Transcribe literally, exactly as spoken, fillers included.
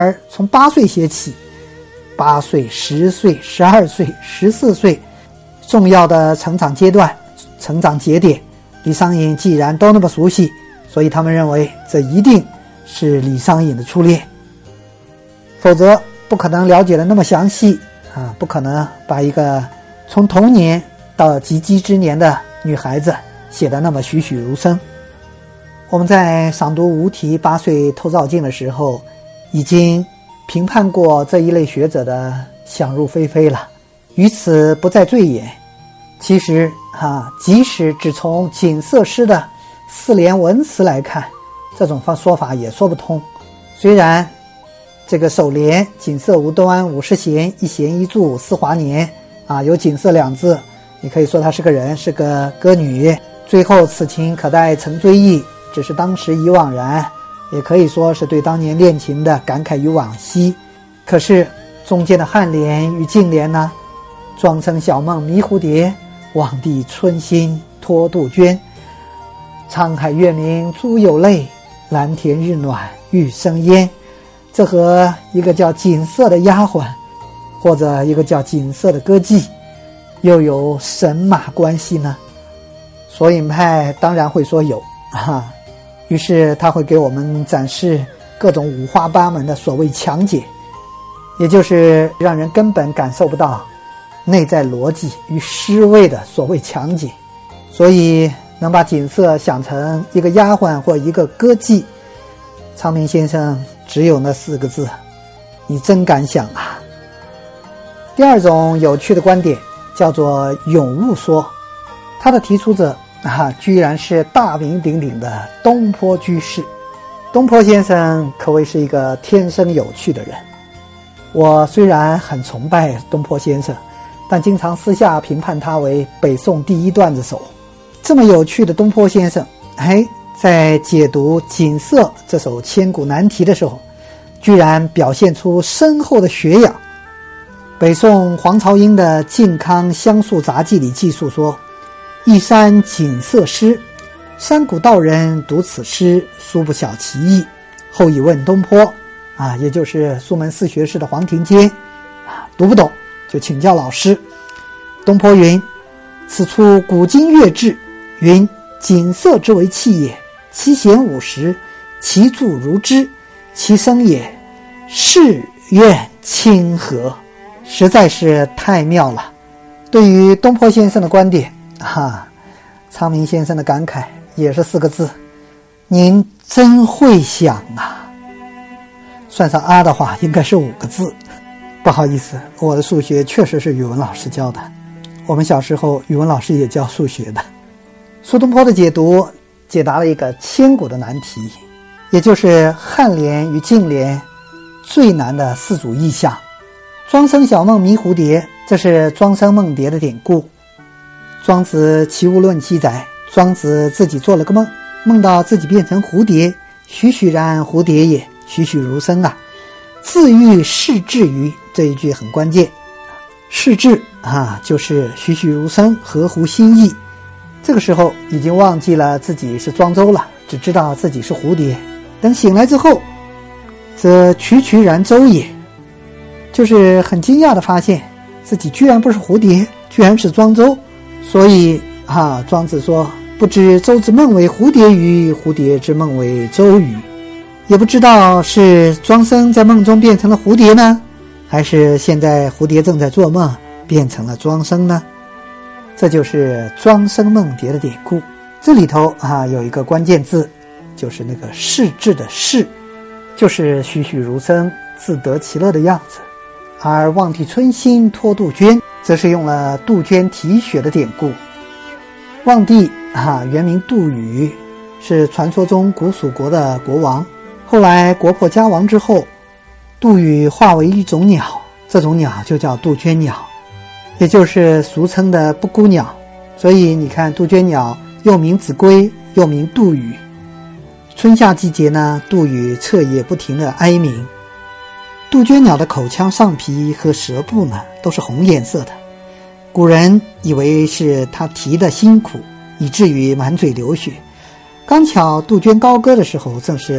而从八岁写起，八岁、十岁、十二岁、十四岁，重要的成长阶段、成长节点，李商隐既然都那么熟悉，所以他们认为这一定是李商隐的初恋，否则不可能了解的那么详细啊，不可能把一个从童年到及笄之年的女孩子写得那么栩栩如生。我们在赏读吴题八岁偷照镜的时候，已经评判过这一类学者的想入非非了，于此不再赘言。其实啊，即使只从锦瑟诗的四联文词来看，这种说法也说不通。虽然这个首联锦瑟无端，五十弦，一弦一柱，四华年啊，有锦瑟两字，你可以说她是个人，是个歌女。最后此情可待成追忆，只是当时已惘然，也可以说是对当年恋情的感慨与惋惜。可是中间的颔联与颈联呢，庄生晓梦迷蝴蝶，望帝春心托杜鹃，沧海月明珠有泪，蓝田日暖玉生烟。这和一个叫锦瑟的丫鬟，或者一个叫锦瑟的歌妓，又有神马关系呢？索引派当然会说有啊，于是他会给我们展示各种五花八门的所谓强解，也就是让人根本感受不到内在逻辑与诗味的所谓强解。所以能把锦瑟想成一个丫鬟或一个歌妓，昌明先生只有那四个字，你真敢想啊。第二种有趣的观点叫做咏物说，他的提出者啊，居然是大名鼎鼎的东坡居士。东坡先生可谓是一个天生有趣的人，我虽然很崇拜东坡先生，但经常私下评判他为北宋第一段子手。这么有趣的东坡先生，哎，在解读锦瑟这首千古难题的时候，居然表现出深厚的学养。北宋黄朝英的《靖康乡宿杂记》里记述说，一山锦瑟诗，山谷道人读此诗，殊不晓其意，后以问东坡啊，也就是苏门四学士的黄庭坚啊，读不懂就请教老师。东坡云：此出古今乐志，云锦瑟之为器也，其弦五十，其柱如织，其声也世苑清和。实在是太妙了。对于东坡先生的观点哈，昌明先生的感慨也是四个字：您真会想啊。算上啊的话应该是五个字。不好意思，我的数学确实是语文老师教的，我们小时候语文老师也教数学的。苏东坡的解读解答了一个千古的难题，也就是颔联与颈联最难的四组意象。庄生晓梦迷蝴蝶，这是庄生梦蝶的典故。庄子《齐物论》记载，庄子自己做了个梦，梦到自己变成蝴蝶，栩栩然蝴蝶也，栩栩如生啊。自喻视至于，这一句很关键。视至啊，就是栩栩如生，合乎心意。这个时候已经忘记了自己是庄周了，只知道自己是蝴蝶。等醒来之后，则蘧蘧然周也，就是很惊讶地发现自己居然不是蝴蝶，居然是庄周。所以啊，庄子说，不知周之梦为蝴蝶鱼，蝴蝶之梦为周鱼。也不知道是庄生在梦中变成了蝴蝶呢，还是现在蝴蝶正在做梦变成了庄生呢？这就是庄生梦蝶的典故。这里头啊有一个关键字，就是那个视至的视，就是栩栩如生自得其乐的样子。而望帝春心托杜鹃，则是用了杜鹃啼血的典故。望帝啊，原名杜宇，是传说中古蜀国的国王。后来国破家亡之后，杜宇化为一种鸟，这种鸟就叫杜鹃鸟，也就是俗称的布谷鸟。所以你看，杜鹃鸟又名子规，又名杜宇。春夏季节呢，杜宇彻夜不停的哀鸣。杜鹃鸟的口腔上皮和舌部呢都是红颜色的，古人以为是它啼得辛苦，以至于满嘴流血。刚巧杜鹃高歌的时候，正是